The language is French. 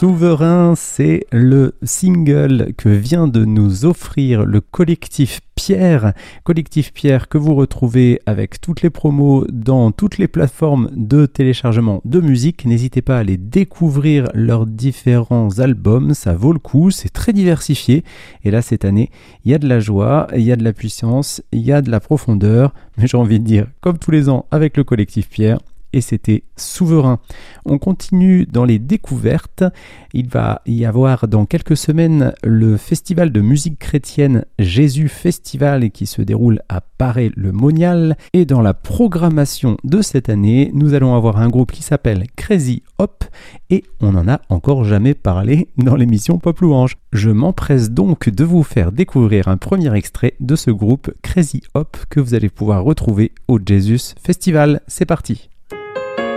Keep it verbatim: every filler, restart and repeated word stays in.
Souverain, c'est le single que vient de nous offrir le collectif Pierre. Collectif Pierre que vous retrouvez avec toutes les promos dans toutes les plateformes de téléchargement de musique. N'hésitez pas à aller découvrir leurs différents albums, ça vaut le coup, c'est très diversifié. Et là, cette année, il y a de la joie, il y a de la puissance, il y a de la profondeur. Mais j'ai envie de dire, comme tous les ans avec le collectif Pierre, et c'était Souverain. On continue dans les découvertes. Il va y avoir dans quelques semaines le festival de musique chrétienne Jésus Festival qui se déroule à Paray-le-Monial. Et dans la programmation de cette année, nous allons avoir un groupe qui s'appelle Crazy Hop et on n'en a encore jamais parlé dans l'émission Pop Louange. Je m'empresse donc de vous faire découvrir un premier extrait de ce groupe Crazy Hop que vous allez pouvoir retrouver au Jesus Festival. C'est parti!